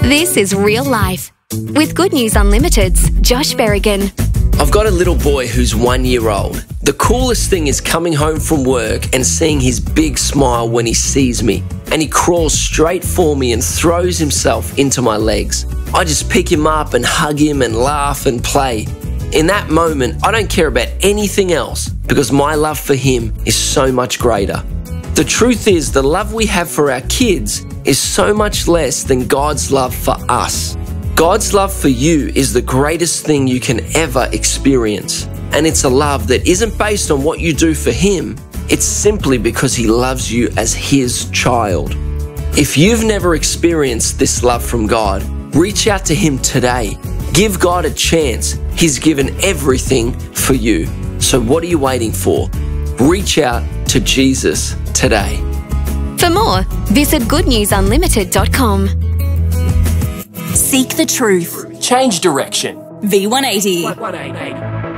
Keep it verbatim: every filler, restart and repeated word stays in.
This is Real Life with Good News Unlimited's Josh Berrigan. I've got a little boy who's one year old. The coolest thing is coming home from work and seeing his big smile when he sees me, and he crawls straight for me and throws himself into my legs. I just pick him up and hug him and laugh and play. In that moment, I don't care about anything else because my love for him is so much greater. The truth is, the love we have for our kids is so much less than God's love for us. God's love for you is the greatest thing you can ever experience. And it's a love that isn't based on what you do for Him. It's simply because He loves you as His child. If you've never experienced this love from God, reach out to Him today. Give God a chance. He's given everything for you. So what are you waiting for? Reach out to Jesus today. For more, visit good news unlimited dot com. Seek the truth. Change direction. V one eighty. one eighty.